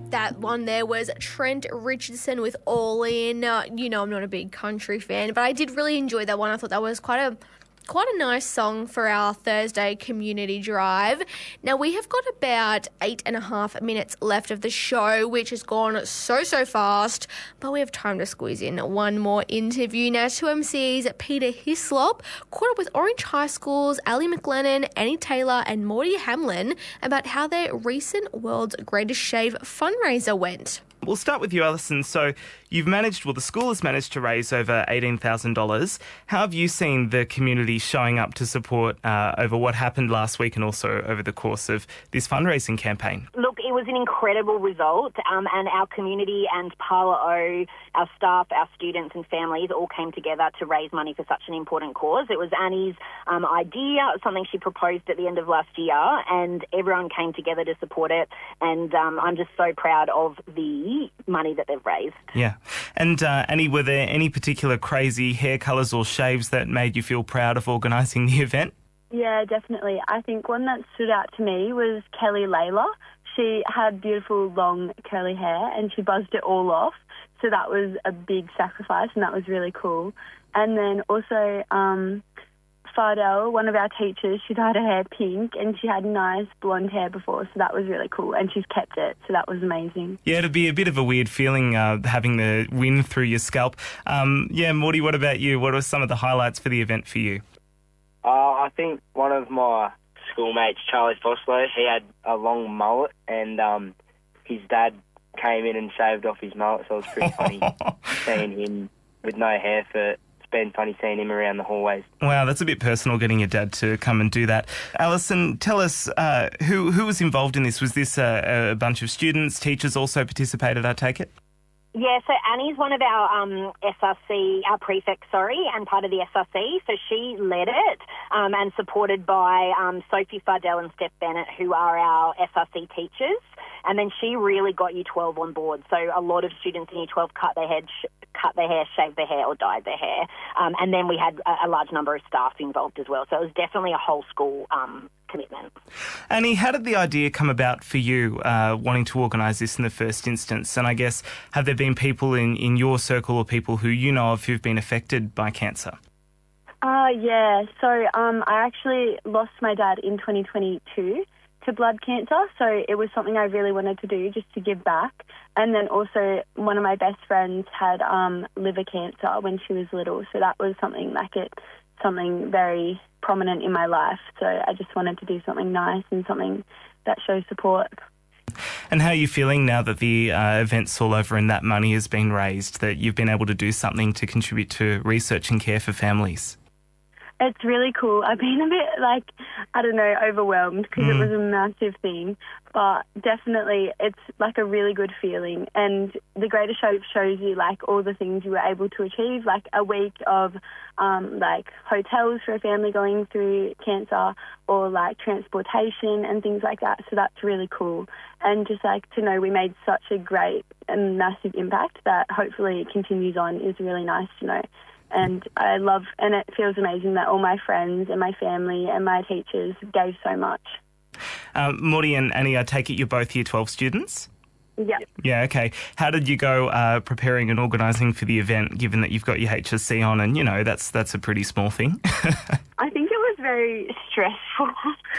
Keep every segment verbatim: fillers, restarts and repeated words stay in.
That one there was Trent Richardson with All In. Uh, you know I'm not a big country fan, but I did really enjoy that one. I thought that was quite a quite a nice song for our Thursday community drive. Now, we have got about eight and a half minutes left of the show, which has gone so, so fast, but we have time to squeeze in one more interview. Now, two M Cs, Peter Hislop, caught up with Orange High School's Ali McLennan, Annie Taylor and Morty Hamlin about how their recent World's Greatest Shave fundraiser went. We'll start with you, Alison. So you've managed, well, the school has managed to raise over eighteen thousand dollars. How have you seen the community showing up to support uh, over what happened last week and also over the course of this fundraising campaign? Look, it was an incredible result, um, and our community and Parla O, our staff, our students and families all came together to raise money for such an important cause. It was Annie's um, idea, something she proposed at the end of last year, and everyone came together to support it, and um, I'm just so proud of the money that they've raised. Yeah. And uh, Annie, were there any particular crazy hair colours or shaves that made you feel proud of organising the event? Yeah, definitely. I think one that stood out to me was Kelly Layla. She had beautiful long curly hair and she buzzed it all off. So that was a big sacrifice and that was really cool. And then also um, Fardell, one of our teachers, she dyed her hair pink and she had nice blonde hair before, so that was really cool. And she's kept it, so that was amazing. Yeah, it'd be a bit of a weird feeling uh, having the wind through your scalp. Um, yeah, Morty, what about you? What were some of the highlights for the event for you? Uh, I think one of my schoolmates, Charlie Foslow, he had a long mullet and um, his dad came in and shaved off his mullet, so it was pretty funny seeing him with no hair for... It's been funny seeing him around the hallways. Wow, that's a bit personal, getting your dad to come and do that. Alison, tell us, uh, who who was involved in this? Was this a, a bunch of students, teachers also participated, I take it? Yeah, so Annie's one of our um, S R C, our prefects, sorry, and part of the S R C. So she led it um, and supported by um, Sophie Fardell and Steph Bennett, who are our S R C teachers. And then she really got Year twelve on board. So a lot of students in Year twelve cut their head, sh- cut their hair, shaved their hair or dyed their hair. Um, and then we had a, a large number of staff involved as well. So it was definitely a whole school um, commitment. Annie, how did the idea come about for you, uh, wanting to organise this in the first instance? And I guess, have there been people in, in your circle or people who you know of who've been affected by cancer? Uh, yeah, so um, I actually lost my dad in twenty twenty-two to blood cancer, so it was something I really wanted to do just to give back. And then also one of my best friends had um, liver cancer when she was little, so that was something like it, something very prominent in my life. So I just wanted to do something nice and something that shows support. And how are you feeling now that the uh, event's all over and that money has been raised, that you've been able to do something to contribute to research and care for families? It's really cool. I've been a bit, like, I don't know, overwhelmed because mm. it was a massive thing. But definitely it's, like, a really good feeling. And the Greatest Show shows you, like, all the things you were able to achieve, like a week of, um, like, hotels for a family going through cancer or, like, transportation and things like that. So that's really cool. And just, like, to know we made such a great and massive impact that hopefully it continues on is really nice to know. And I love, and it feels amazing that all my friends and my family and my teachers gave so much. Um, Morty and Annie, I take it you're both Year twelve students? Yeah. Yeah, okay. How did you go uh, preparing and organising for the event, given that you've got your H S C on and, you know, that's that's a pretty small thing? I think it was very stressful.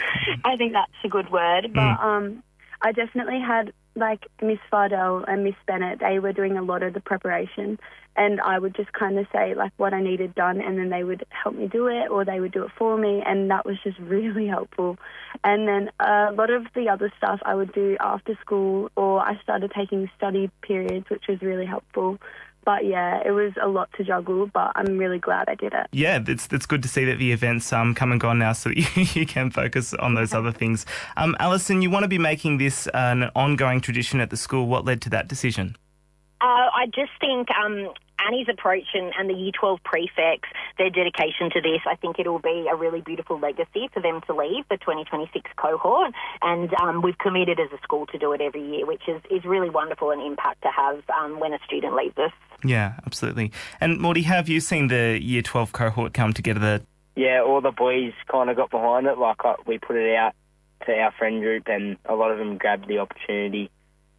I think that's a good word. But mm. um, I definitely had, like, Miss Fardell and Miss Bennett, they were doing a lot of the preparation. And I would just kind of say, like, what I needed done, and then they would help me do it, or they would do it for me, and that was just really helpful. And then a lot of the other stuff I would do after school, or I started taking study periods, which was really helpful. But, yeah, it was a lot to juggle, but I'm really glad I did it. Yeah, it's it's good to see that the event's um, come and gone now so that you, you can focus on those other things. Um, Alison, you want to be making this uh, an ongoing tradition at the school. What led to that decision? Uh, I just think um, Annie's approach and, and the Year twelve prefects, their dedication to this, I think it'll be a really beautiful legacy for them to leave, the twenty twenty-six cohort. And um, we've committed as a school to do it every year, which is, is really wonderful and impact to have um, when a student leaves us. Yeah, absolutely. And Morty, have you seen the Year twelve cohort come together? Yeah, all the boys kind of got behind it. Like, uh, we put it out to our friend group and a lot of them grabbed the opportunity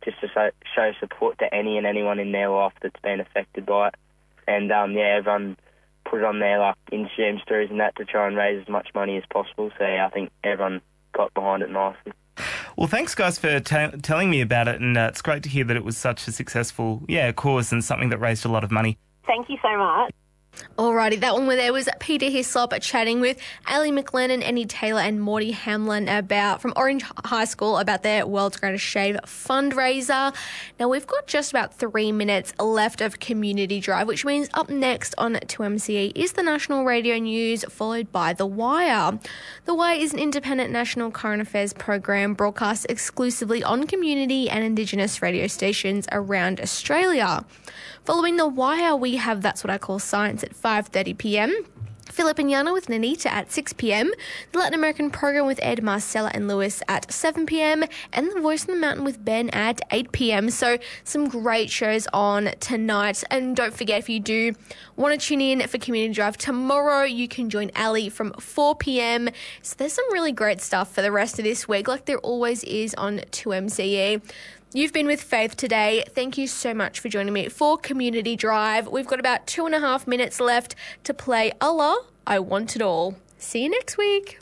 just to so, show support to any and anyone in their life that's been affected by it. And, um, yeah, everyone put it on their, like, Instagram stories and that to try and raise as much money as possible. So, yeah, I think everyone got behind it nicely. Well, thanks, guys, for t- telling me about it, and uh, it's great to hear that it was such a successful, yeah, cause and something that raised a lot of money. Thank you so much. Alrighty, that one where there was Peter Hislop chatting with Ali McLennan, Annie Taylor and Morty Hamlin about from Orange High School about their World's Greatest Shave fundraiser. Now, we've got just about three minutes left of Community Drive, which means up next on two M C E is the National Radio News, followed by The Wire. The Wire is an independent national current affairs program broadcast exclusively on community and Indigenous radio stations around Australia. Following The Wire, we have That's What I Call Science at five thirty p.m, Philip and Yana with Nanita at six p.m, the Latin American program with Ed, Marcella and Lewis at seven p.m, and The Voice of the Mountain with Ben at eight p.m. So some great shows on tonight. And don't forget, if you do want to tune in for Community Drive tomorrow, you can join Ali from four p.m. So there's some really great stuff for the rest of this week, like there always is on two M C E. You've been with Faith today. Thank you so much for joining me for Community Drive. We've got about two and a half minutes left to play Allah, I Want It All. See you next week.